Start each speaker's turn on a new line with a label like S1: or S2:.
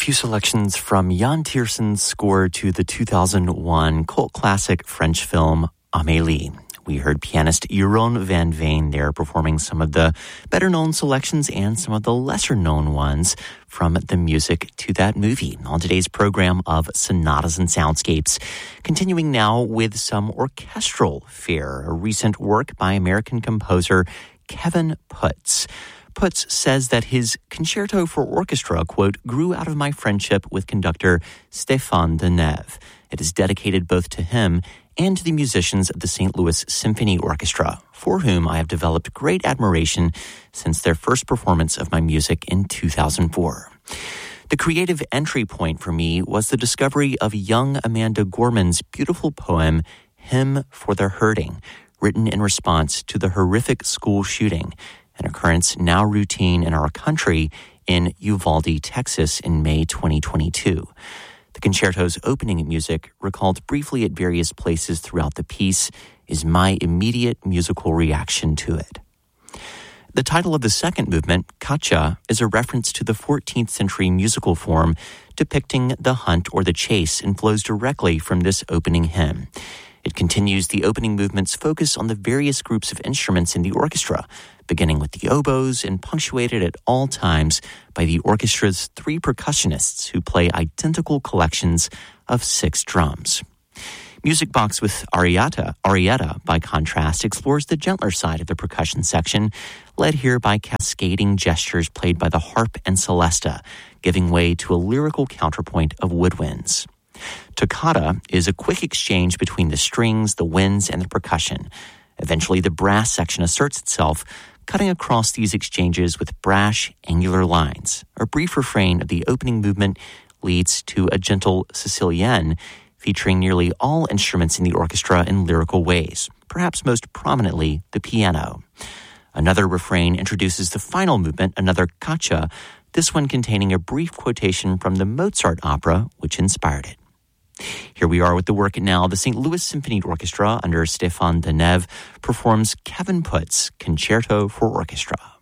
S1: few selections from Jan Tiersen's score to the 2001 cult classic French film Amélie. We heard pianist Jeroen van Veen there performing some of the better-known selections and some of the lesser-known ones from the music to that movie on today's program of Sonatas and Soundscapes. Continuing now with some orchestral fare, a recent work by American composer Kevin Putz. Putz says that his concerto for orchestra, quote, grew out of my friendship with conductor Stéphane Deneuve. It is dedicated both to him and to the musicians of the St. Louis Symphony Orchestra, for whom I have developed great admiration since their first performance of my music in 2004. The creative entry point for me was the discovery of young Amanda Gorman's beautiful poem, Hymn for the Hurting, written in response to the horrific school shooting, an occurrence now routine in our country in Uvalde, Texas in May 2022. The concerto's opening music, recalled briefly at various places throughout the piece, is my immediate musical reaction to it. The title of the second movement, Katja, is a reference to the 14th century musical form depicting the hunt or the chase and flows directly from this opening hymn. It continues the opening movement's focus on the various groups of instruments in the orchestra, beginning with the oboes and punctuated at all times by the orchestra's three percussionists who play identical collections of 6 drums. Music Box with Arietta, by contrast, explores the gentler side of the percussion section, led here by cascading gestures played by the harp and celesta, giving way to a lyrical counterpoint of woodwinds. Toccata is a quick exchange between the strings, the winds, and the percussion. Eventually, the brass section asserts itself, cutting across these exchanges with brash, angular lines. A brief refrain of the opening movement leads to a gentle Sicilienne, featuring nearly all instruments in the orchestra in lyrical ways, perhaps most prominently the piano. Another refrain introduces the final movement, another Caccia, this one containing a brief quotation from the Mozart opera, which inspired it. Here we are with the work now. The St. Louis Symphony Orchestra, under Stéphane Deneuve, performs Kevin Putz' Concerto for Orchestra.